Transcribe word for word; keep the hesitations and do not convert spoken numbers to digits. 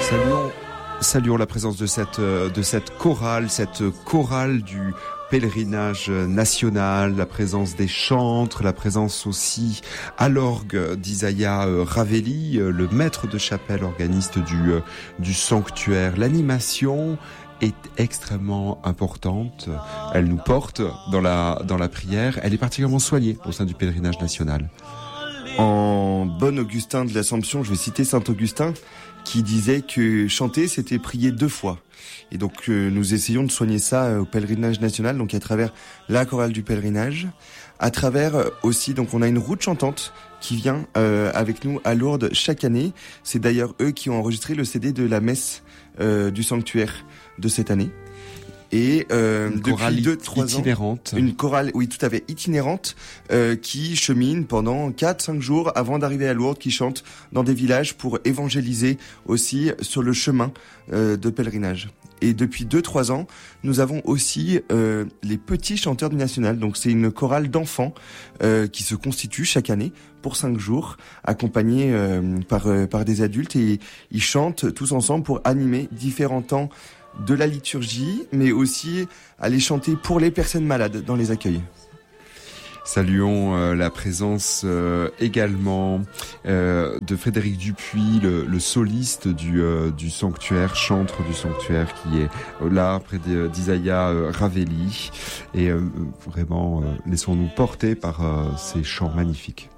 Saluons, saluons la présence de cette, de cette chorale, cette chorale du pèlerinage national, la présence des chantres, la présence aussi à l'orgue d'Isaiah Ravelli, le maître de chapelle organiste du, du sanctuaire. L'animation est extrêmement importante. Elle nous porte dans la, dans la prière. Elle est particulièrement soignée au sein du pèlerinage national. En bon Augustin de l'Assomption, je vais citer saint Augustin, qui disait que chanter, c'était prier deux fois. Et donc, euh, nous essayons de soigner ça euh, au pèlerinage national, donc à travers la chorale du pèlerinage, à travers euh, aussi, donc on a une route chantante qui vient euh, avec nous à Lourdes chaque année. C'est d'ailleurs eux qui ont enregistré le C D de la messe euh, du sanctuaire de cette année. Et euh, une depuis deux trois itinérante. ans, une chorale, oui, tout à fait itinérante, euh, qui chemine pendant quatre cinq jours avant d'arriver à Lourdes, qui chante dans des villages pour évangéliser aussi sur le chemin euh, de pèlerinage. Et depuis deux trois ans, nous avons aussi euh, les petits chanteurs du national. Donc c'est une chorale d'enfants euh, qui se constitue chaque année pour cinq jours, accompagnés euh, par euh, par des adultes, et ils chantent tous ensemble pour animer différents temps de la liturgie, mais aussi aller chanter pour les personnes malades dans les accueils. Saluons euh, la présence euh, également euh, de Frédéric Dupuis, le, le soliste du, euh, du sanctuaire, chantre du sanctuaire, qui est euh, là près d'Isaiah euh, Ravelli. Et euh, vraiment, euh, laissons-nous porter par euh, ces chants magnifiques.